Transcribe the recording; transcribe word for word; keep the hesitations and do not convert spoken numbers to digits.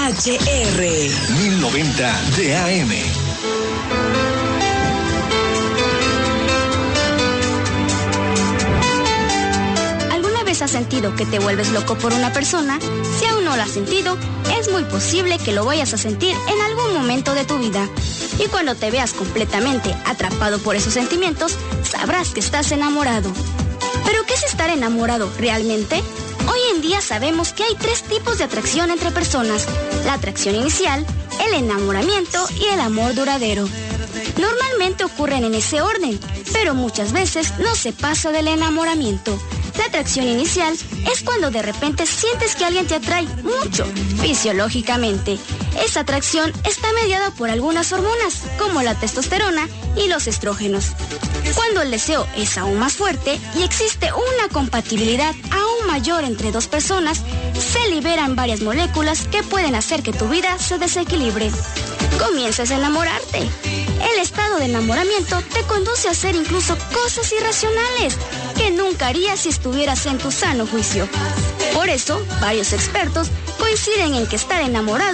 H R mil noventa de A M. ¿Alguna vez has sentido que te vuelves loco por una persona? Si aún no lo has sentido, es muy posible que lo vayas a sentir en algún momento de tu vida. Y cuando te veas completamente atrapado por esos sentimientos, sabrás que estás enamorado. ¿Pero qué es estar enamorado realmente? Hoy en día sabemos que hay tres tipos de atracción entre personas: la atracción inicial, el enamoramiento y el amor duradero. Normalmente ocurren en ese orden, pero muchas veces no se pasa del enamoramiento. La atracción inicial es cuando de repente sientes que alguien te atrae mucho, fisiológicamente. Esa atracción está mediada por algunas hormonas, como la testosterona y los estrógenos. Cuando el deseo es aún más fuerte y existe una compatibilidad aún mayor entre dos personas, se liberan varias moléculas que pueden hacer que tu vida se desequilibre. Comienzas a enamorarte. El estado de enamoramiento te conduce a hacer incluso cosas irracionales que nunca harías si estuvieras en tu sano juicio. Por eso, varios expertos coinciden en que estar enamorado